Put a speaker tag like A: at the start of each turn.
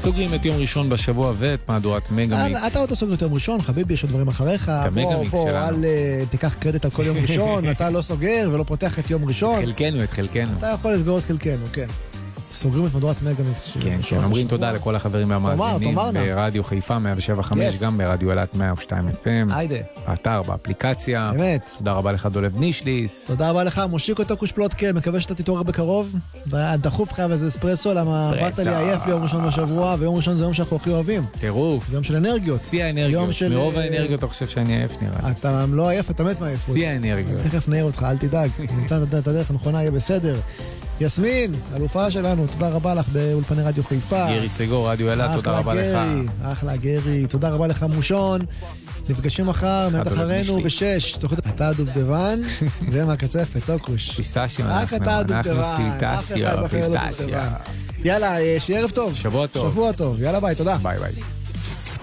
A: סוגרים את יום ראשון בשבוע ואת מהדורת מגה מיקס.
B: אתה עוד לא סוגר את יום ראשון, חביבי, יש עוד דברים אחריך.
A: את המגה מיקס שלנו.
B: אל תיקח קרדיט על כל יום ראשון, אתה לא סוגר ולא פותח את יום ראשון.
A: את חלקנו.
B: אתה יכול לסגור את חלקנו, כן. סוגרים את מהדורת מגה מיקס.
A: כן, אומרים תודה לכל החברים והמאזינים ברדיו חיפה 107.5, גם ברדיו אלת 102 FM. באתר, באפליקציה.
B: באמת.
A: תודה רבה לך דולב נישליס.
B: תודה רבה לך מושיקו טוקוש פלוטקה, מקווה שאתה תתעורר בקרוב. דחוף חייב איזה אספרסו, למה באת לי עייף ליום ראשון בשבוע, ויום ראשון זה יום שאנחנו הכי אוהבים.
A: טירוף.
B: זה יום של אנרגיות.
A: שיא האנרגיות. מרוב האנרגיות אתה חושב שאני עייף נראה.
B: אתה לא עייף, אתה מת מעייפות.
A: שיא האנרגיות.
B: תכף נעיר אותך, אל תדאג. נמצא את הדרך הנכונה, יהיה בסדר. יסמין, אלופה שלנו, תודה רבה לך באולפני רדיו חיפה.
A: גרי סגור, רדיו אלת, תודה רבה לך.
B: אחלה גרי, תודה רבה לך מושון. נפגשים מחר, מיד אחרינו ב-6, תוכנית אתה הדובדבן, ומהקצפת, טוקוש.
A: פיסטשיה,
B: רק אתה הדובדבן,
A: פיסטשיה.
B: יאללה, שיהיה ערב טוב.
A: שבוע טוב.
B: שבוע טוב, יאללה ביי, תודה.
A: ביי ביי.